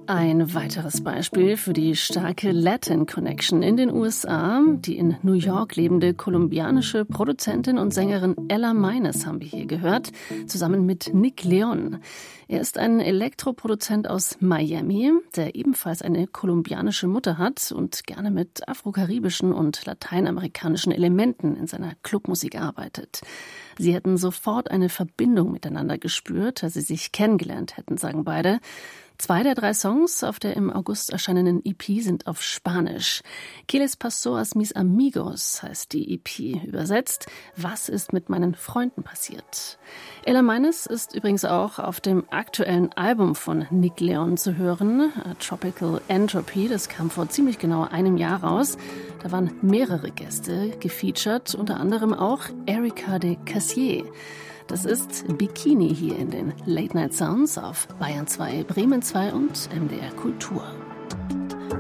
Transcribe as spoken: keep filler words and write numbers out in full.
Ein weiteres Beispiel für die starke Latin Connection in den U S A. Die in New York lebende kolumbianische Produzentin und Sängerin Ella Meines haben wir hier gehört, zusammen mit Nick Leon. Er ist ein Elektroproduzent aus Miami, der ebenfalls eine kolumbianische Mutter hat und gerne mit afrokaribischen und lateinamerikanischen Elementen in seiner Clubmusik arbeitet. Sie hätten sofort eine Verbindung miteinander gespürt, als sie sich kennengelernt hätten, sagen beide. Zwei der drei Songs auf der im August erscheinenden E P sind auf Spanisch. ¿Qué les pasó a mis amigos heißt die E P. Übersetzt, was ist mit meinen Freunden passiert? Ella Meines ist übrigens auch auf dem aktuellen Album von Nick Leon zu hören, Tropical Entropy. Das kam vor ziemlich genau einem Jahr raus. Da waren mehrere Gäste gefeatured, unter anderem auch Erika de Cassier. Das ist Bikini hier in den Late Night Sounds auf Bayern zwei, Bremen zwei und M D R Kultur.